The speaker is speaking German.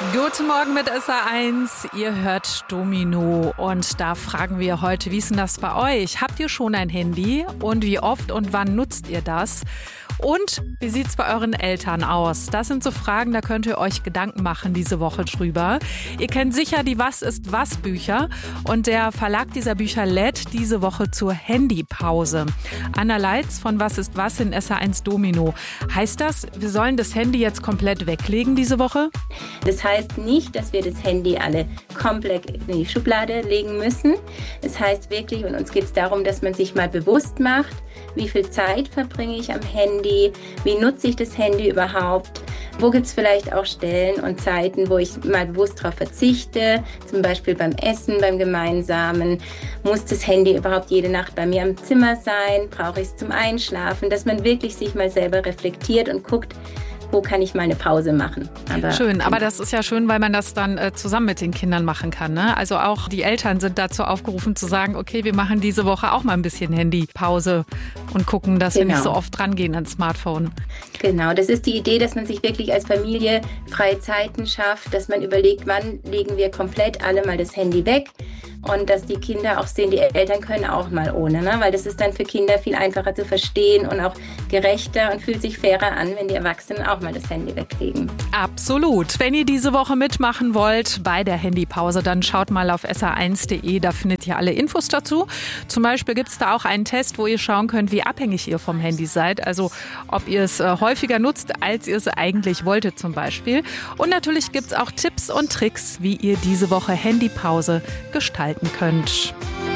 Guten Morgen mit SA1, ihr hört Domino und da fragen wir heute, wie ist denn das bei euch? Habt ihr schon ein Handy und wie oft und wann nutzt ihr das? Und wie sieht's bei euren Eltern aus? Das sind so Fragen, da könnt ihr euch Gedanken machen diese Woche drüber. Ihr kennt sicher die Was ist was Bücher und der Verlag dieser Bücher lädt diese Woche zur Handypause. Anna Leitz von Was ist was in SA1 Domino. Heißt das, wir sollen das Handy jetzt komplett weglegen diese Woche? Das heißt nicht, dass wir das Handy alle komplett in die Schublade legen müssen. Es heißt wirklich, und uns geht es darum, dass man sich mal bewusst macht, wie viel Zeit verbringe ich am Handy, wie nutze ich das Handy überhaupt, wo gibt es vielleicht auch Stellen und Zeiten, wo ich mal bewusst darauf verzichte, zum Beispiel beim Essen, beim Gemeinsamen. Muss das Handy überhaupt jede Nacht bei mir im Zimmer sein, brauche ich es zum Einschlafen, dass man wirklich sich mal selber reflektiert und guckt, wo kann ich mal eine Pause machen. Schön, aber das ist ja schön, weil man das dann zusammen mit den Kindern machen kann, ne? Also auch die Eltern sind dazu aufgerufen zu sagen, okay, wir machen diese Woche auch mal ein bisschen Handypause und gucken, dass wir nicht so oft rangehen ans Smartphone. Genau, das ist die Idee, dass man sich wirklich als Familie freie Zeiten schafft, dass man überlegt, wann legen wir komplett alle mal das Handy weg. Und dass die Kinder auch sehen, die Eltern können auch mal ohne, ne? Weil das ist dann für Kinder viel einfacher zu verstehen und auch gerechter und fühlt sich fairer an, wenn die Erwachsenen auch mal das Handy weglegen. Absolut. Wenn ihr diese Woche mitmachen wollt bei der Handypause, dann schaut mal auf sa1.de, da findet ihr alle Infos dazu. Zum Beispiel gibt es da auch einen Test, wo ihr schauen könnt, wie abhängig ihr vom Handy seid. Also ob ihr es häufiger nutzt, als ihr es eigentlich wolltet zum Beispiel. Und natürlich gibt es auch Tipps und Tricks, wie ihr diese Woche Handypause gestalten könnt.